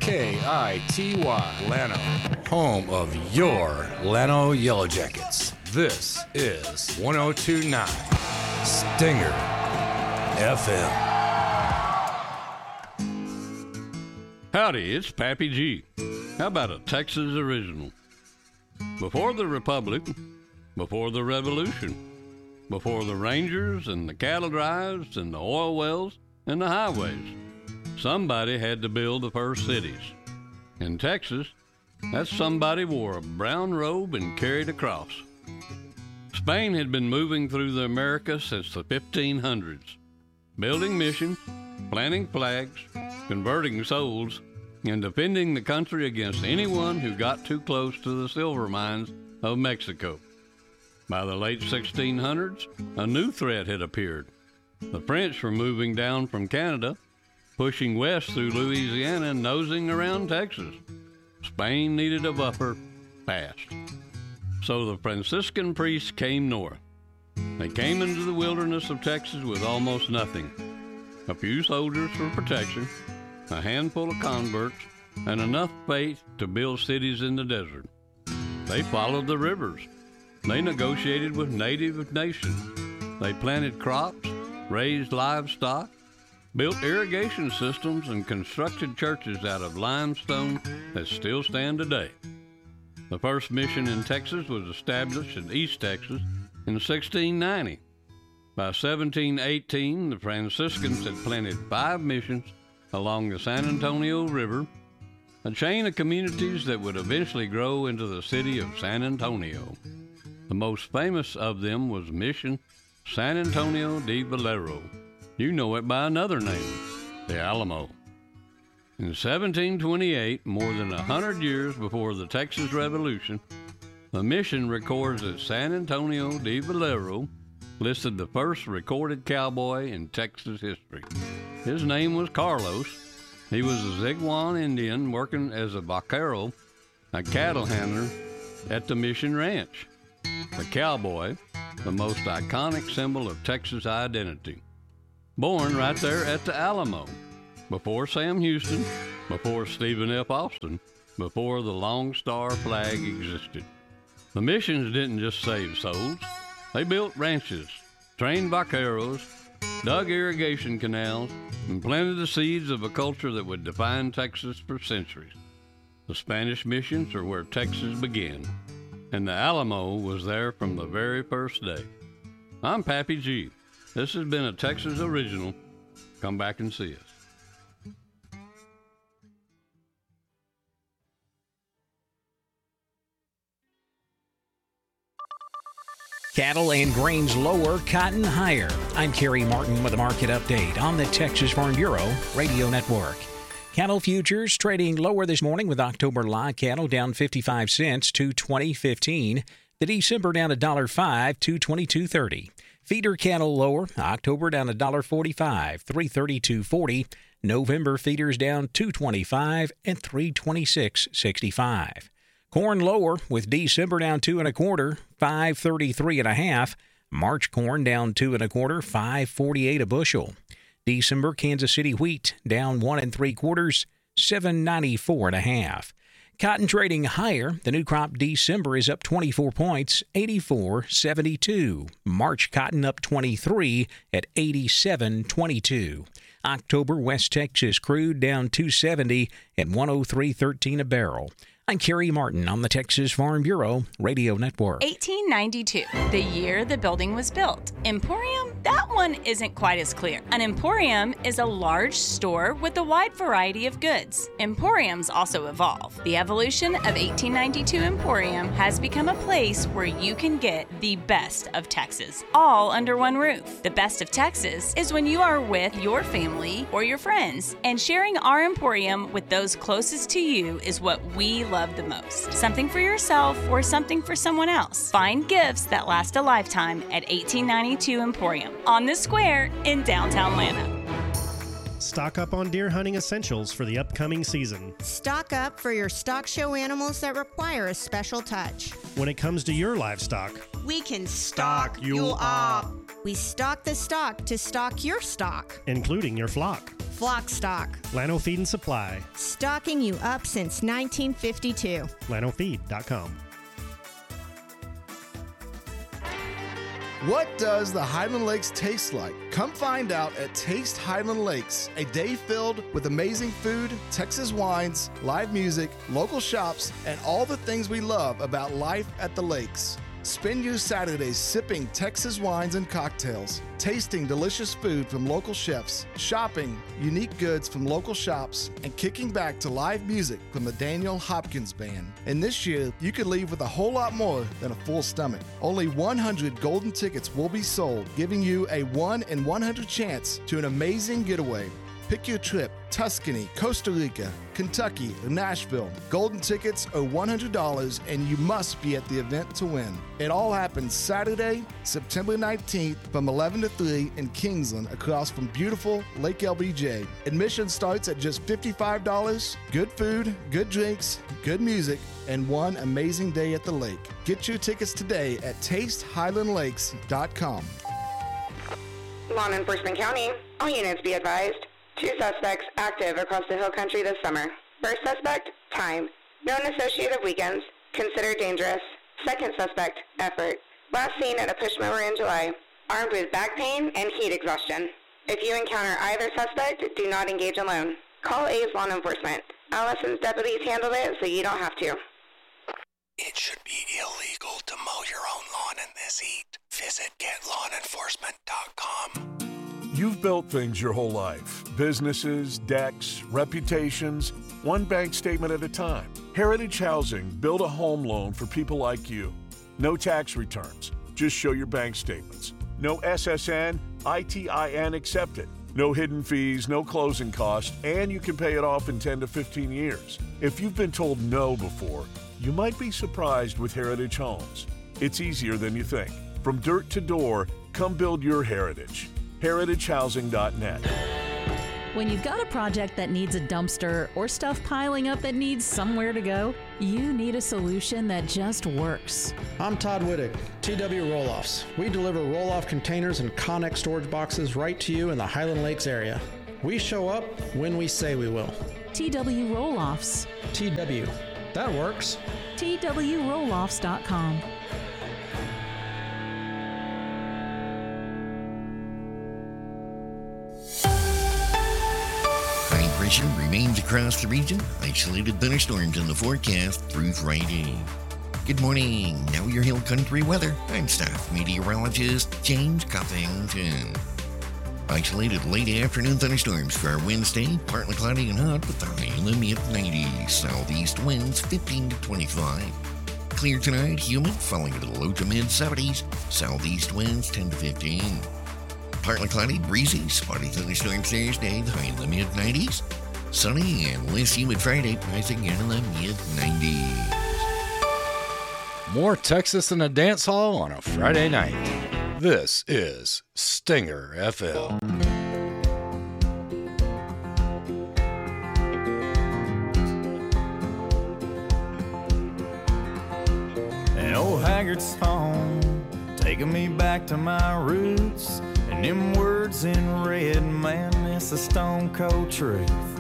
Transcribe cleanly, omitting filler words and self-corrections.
KITY, Llano, home of your Llano Yellow Jackets. This is 102.9 Stinger FM. Howdy, it's Pappy G. How about a Texas original? Before the Republic, before the Revolution, before the Rangers and the cattle drives and the oil wells and the highways, somebody had to build the first cities. In Texas, that somebody wore a brown robe and carried a cross. Spain had been moving through the Americas since the 1500s, building missions, planting flags, converting souls, and defending the country against anyone who got too close to the silver mines of Mexico. By the late 1600s, a new threat had appeared. The French were moving down from Canada, pushing west through Louisiana and nosing around Texas. Spain needed a buffer fast. So the Franciscan priests came north. They came into the wilderness of Texas with almost nothing. A few soldiers for protection, a handful of converts, and enough faith to build cities in the desert. They followed the rivers. They negotiated with native nations. They planted crops, raised livestock, built irrigation systems, and constructed churches out of limestone that still stand today. The first mission in Texas was established in East Texas in 1690. By 1718, the Franciscans had planted 5 missions along the San Antonio River, a chain of communities that would eventually grow into the city of San Antonio. The most famous of them was Mission San Antonio de Valero. You know it by another name, the Alamo. In 1728, more than 100 years before the Texas Revolution, the mission records that San Antonio de Valero listed the first recorded cowboy in Texas history. His name was Carlos. He was a Zigguan Indian working as a vaquero, a cattle handler at the Mission Ranch. The cowboy, the most iconic symbol of Texas identity. Born right there at the Alamo, before Sam Houston, before Stephen F. Austin, before the Lone Star flag existed. The missions didn't just save souls. They built ranches, trained vaqueros, dug irrigation canals, and planted the seeds of a culture that would define Texas for centuries. The Spanish missions are where Texas began, and the Alamo was there from the very first day. I'm Pappy G. This has been a Texas original. Come back and see us. Cattle and grains lower, cotton higher. I'm Kerry Martin with a market update on the Texas Farm Bureau Radio Network. Cattle futures trading lower this morning with October live cattle down 55 cents to $20.15. The December down $1.05 to $22.30. Feeder cattle lower, October down $1.45, $332.40. November feeders down $2.25 and $326.65. Corn lower with December down 2 1/4, $5.33 1/2. March corn down 2 1/4, $5.48 a bushel. December Kansas City wheat down 1 3/4, $7.94 1/2. Cotton trading higher. The new crop December is up 24 points, 84.72. March cotton up 23 at 87.22. October West Texas crude down 270 at 103.13 a barrel. I'm Kerry Martin on the Texas Farm Bureau Radio Network. 1892, the year the building was built. Emporium? That one isn't quite as clear. An emporium is a large store with a wide variety of goods. Emporiums also evolve. The evolution of 1892 Emporium has become a place where you can get the best of Texas, all under one roof. The best of Texas is when you are with your family or your friends, and sharing our Emporium with those closest to you is what we love the most. Something for yourself or something for someone else. Find gifts that last a lifetime at 1892 Emporium on the square in downtown Atlanta. Stock up on deer hunting essentials for the upcoming season. Stock up for your stock show animals that require a special touch. When it comes to your livestock, we can stock you up. We stock the stock to stock your stock. including your flock. Flock Stock, Lano Feed and Supply. stocking you up since 1952. LanoFeed.com. What does the Highland Lakes taste like? Come find out at Taste Highland Lakes, a day filled with amazing food, Texas wines, live music, local shops, and all the things we love about life at the lakes. Spend your Saturdays sipping Texas wines and cocktails, tasting delicious food from local chefs, shopping unique goods from local shops, and kicking back to live music from the Daniel Hopkins Band. And this year, you could leave with a whole lot more than a full stomach. Only 100 golden tickets will be sold, giving you a 1 in 100 chance to an amazing getaway. Pick your trip: Tuscany, Costa Rica, Kentucky, or Nashville. Golden tickets are $100 and you must be at the event to win. It all happens Saturday, September 19th from 11 to 3 in Kingsland across from beautiful Lake LBJ. Admission starts at just $55. Good food, good drinks, good music, and one amazing day at the lake. Get your tickets today at tastehighlandlakes.com. Law Enforcement County, all units be advised. 2 suspects active across the hill country this summer. First suspect, time. Known associate of weekends. Considered dangerous. Second suspect, effort. Last seen at a push mower in July. Armed with back pain and heat exhaustion. If you encounter either suspect, do not engage alone. Call A's Law Enforcement. Allison's deputies handled it, so you don't have to. It should be illegal to mow your own lawn in this heat. Visit GetLawnEnforcement.com. You've built things your whole life. Businesses, decks, reputations, one bank statement at a time. Heritage Housing built a home loan for people like you. No tax returns. Just show your bank statements. No SSN, ITIN accepted. No hidden fees, no closing costs, and you can pay it off in 10 to 15 years. If you've been told no before, you might be surprised with Heritage Homes. It's easier than you think. From dirt to door, come build your heritage. heritagehousing.net. When you've got a project that needs a dumpster or stuff piling up that needs somewhere to go, you need a solution that just works. I'm Todd Wittig, TW Roll-Offs. We deliver roll-off containers and Connex storage boxes right to you in the Highland Lakes area. We show up when we say we will. TW Roll-Offs. TW. That works. TWRolloffs.com. Pressure remains across the region. Isolated thunderstorms in the forecast through Friday. Good morning. Now your hill country weather. I'm staff meteorologist James Coffington. Isolated late afternoon thunderstorms for our Wednesday. Partly cloudy and hot with the high in the mid-90s. Southeast winds 15 to 25. Clear tonight. Humid, falling into the low to mid-70s. Southeast winds 10 to 15. Partly cloudy, breezy, spotty thunderstorms Thursday, the high in the mid-90s. Sunny and less humid Friday, price again in the mid-90s. More Texas than a dance hall on a Friday night. This is Stinger FM. An old haggard song, taking me back to my roots. And them words in red, man, it's a stone cold truth.